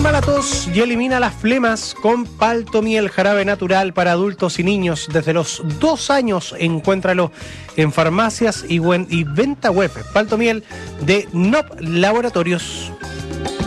Calma la tos y elimina las flemas con Paltomiel, jarabe natural para adultos y niños desde los 2 años. Encuéntralo en farmacias y venta web. Paltomiel de NOP Laboratorios.